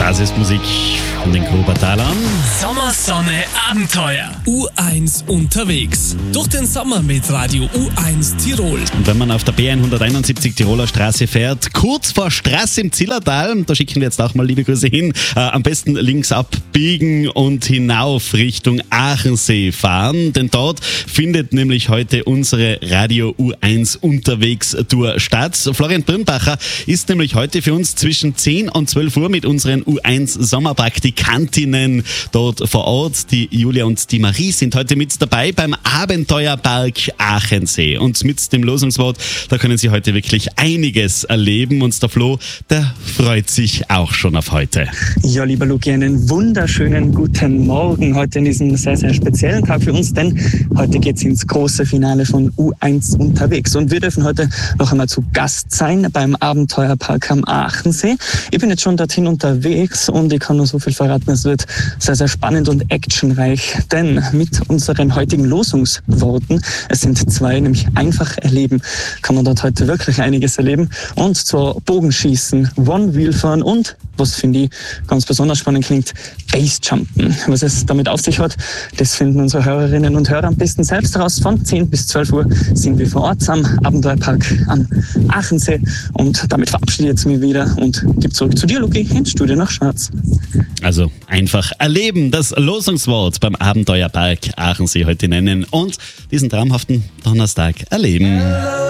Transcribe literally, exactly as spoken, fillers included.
Basismusik von den Grubertalern. Sommersonne Abenteuer. U eins unterwegs. Durch den Sommer mit Radio U eins Tirol. Und wenn man auf der B hunderteinundsiebzig Tiroler Straße fährt, kurz vor Straß im Zillertal, da schicken wir jetzt auch mal liebe Grüße hin, äh, am besten links abbiegen und hinauf Richtung Aachensee fahren, denn dort findet nämlich heute unsere Radio U eins unterwegs Tour statt. Florian Birnbacher ist nämlich heute für uns zwischen zehn und zwölf Uhr mit unseren U eins Sommerpraktikantinnen dort vor Ort. Die Julia und die Marie sind heute mit dabei beim Abenteuerpark Aachensee. Und mit dem Losungswort, da können Sie heute wirklich einiges erleben. Und der Flo, der freut sich auch schon auf heute. Ja, lieber Luki, einen wunderschönen guten Morgen heute in diesem sehr, sehr speziellen Tag für uns, denn heute geht's ins große Finale von U eins unterwegs. Und wir dürfen heute noch einmal zu Gast sein beim Abenteuerpark am Aachensee. Ich bin jetzt schon dorthin unterwegs und ich kann nur so viel verraten, es wird sehr, sehr spannend und actionreich, denn mit unseren heutigen Losungsworten, es sind zwei, nämlich einfach erleben, kann man dort heute wirklich einiges erleben, und zwar Bogenschießen, One-Wheel-Fahren und, was finde ich ganz besonders spannend klingt, Basejumpen. Was es damit auf sich hat, das finden unsere Hörerinnen und Hörer am besten selbst heraus. Von zehn bis zwölf Uhr sind wir vor Ort am Abenteuerpark am Aachensee, und damit verabschiede ich jetzt mich wieder und gebe zurück zu dir, Luki, ins Studio nach Schwarz. Also einfach erleben, das Losungswort beim Abenteuerpark Aachensee heute nennen und diesen traumhaften Donnerstag erleben.